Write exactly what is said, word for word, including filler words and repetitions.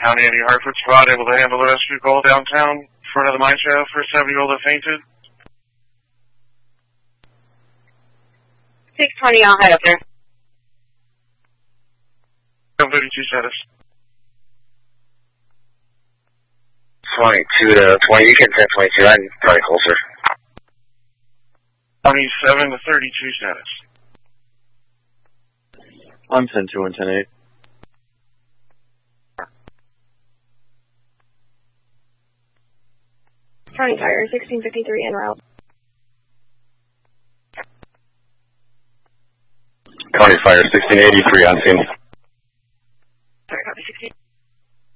County eighty Hartford squad able to handle the rescue call downtown, front of the mine shaft for a seven-year-old that fainted. six twenty, I'll head up there. thirty-two status. twenty-two to twenty, you can ten twenty-two, I'm probably closer. twenty-seven to thirty-two status. I'm ten two and ten eight. County Tire, sixteen fifty-three en route. County Fire, sixteen eighty-three on scene.